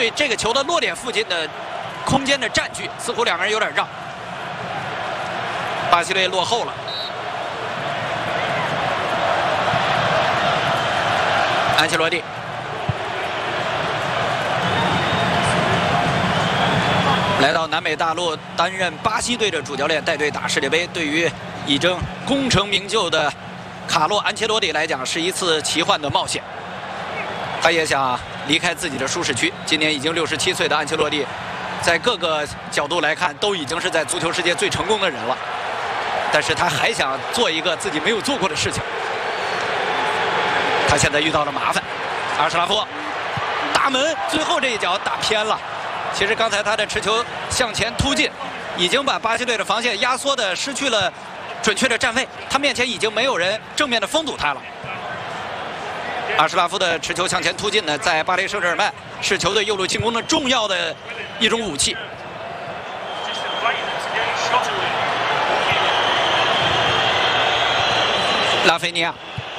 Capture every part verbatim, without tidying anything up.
对这个球的落点附近的空间的占据，似乎两个人有点让。巴西队落后了。安切洛蒂。 来到南美大陆担任巴西队的主教练，带队打世界杯，对于已经功成名就的卡洛·安切洛蒂来讲，是一次奇幻的冒险。他也想离开自己的舒适区。今年已经六十七岁的安切洛蒂，在各个角度来看，都已经是在足球世界最成功的人了。但是他还想做一个自己没有做过的事情。他现在遇到了麻烦，阿什拉夫大门，最后这一脚打偏了。 其实刚才他的持球向前突进，已经把巴西队的防线压缩的失去了准确的站位，他面前已经没有人正面的封堵他了。阿什拉夫的持球向前突进呢，在巴黎圣日耳曼是球队右路进攻的重要的一种武器。拉菲尼亚。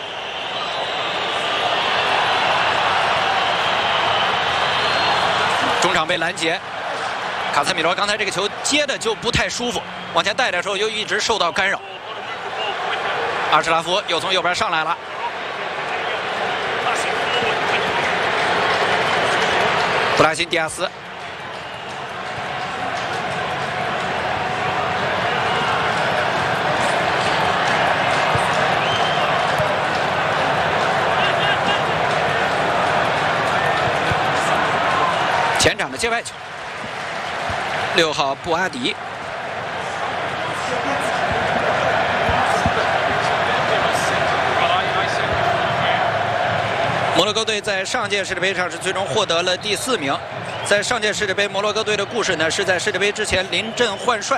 中场被拦截，卡塞米罗刚才这个球接的就不太舒服，往前带的时候又一直受到干扰。阿什拉夫又从右边上来了，布拉辛迪亚斯，前场的界外球，六号布阿迪。摩洛哥队在上届世界杯上是最终获得了第四名。在上届世界杯，摩洛哥队的故事呢是在世界杯之前临阵换帅。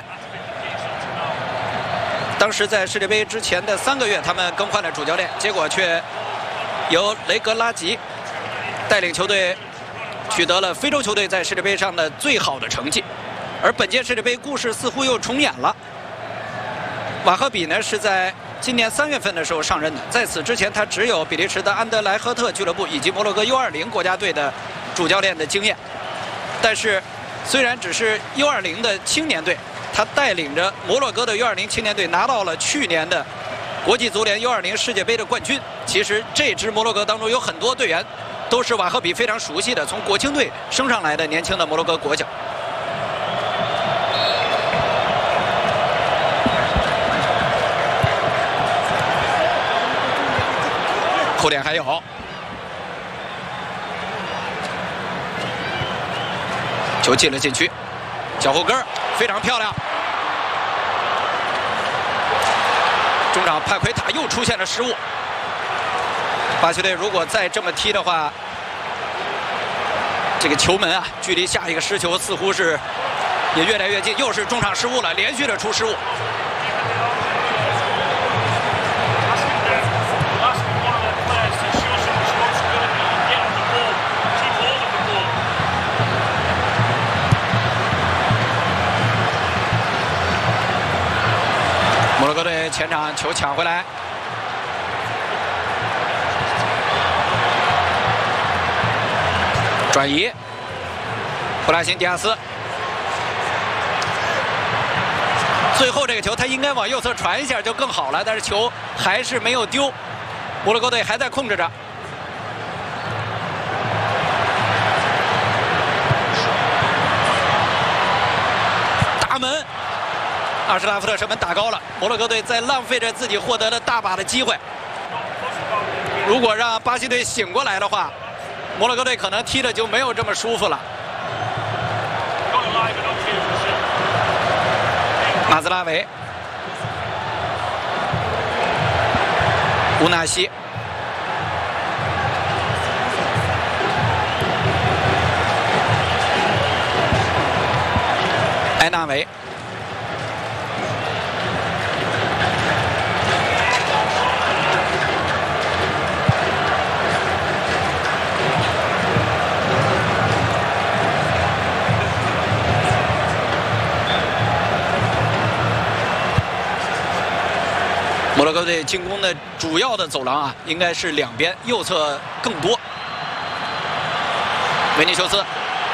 当时在世界杯之前的三个月，他们更换了主教练，结果却由雷格拉吉带领球队。 取得了非洲球队在世界杯上的最好的成绩，而本届世界杯故事似乎又重演了。瓦赫比呢是在今年三月份的时候上任的，在此之前他只有比利时的安德莱赫特俱乐部以及摩洛哥 U 二零国家队的主教练的经验。但是，虽然只是 U 二零的青年队，他带领着摩洛哥的 U 二零青年队拿到了去年的国际足联 U 二零世界杯的冠军。其实这支摩洛哥当中有很多队员。 都是瓦赫比非常熟悉的，从国青队升上来的年轻的摩洛哥国脚。后点还有，球进了禁区，脚后跟非常漂亮。中场帕奎塔又出现了失误。 巴西队如果再这么踢的话，这个球门啊，距离下一个失球似乎是也越来越近。又是中场失误了，连续的出失误。摩洛哥队前场球抢回来。 转移，布拉辛迪亚斯，最后这个球他应该往右侧传一下就更好了，但是球还是没有丢，摩洛哥队还在控制着。大门，阿什拉夫特射门打高了，摩洛哥队在浪费着自己获得了大把的机会。如果让巴西队醒过来的话。 摩洛哥队可能踢的就没有这么舒服了。马兹拉维、乌纳西、埃纳维。 摩洛哥队进攻的主要的走廊啊，应该是两边，右侧更多。维尼修斯